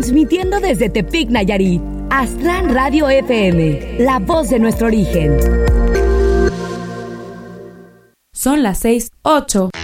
Transmitiendo desde Tepic, Nayarit. Aztlán Radio FM, la voz de nuestro origen. Son las 6:08.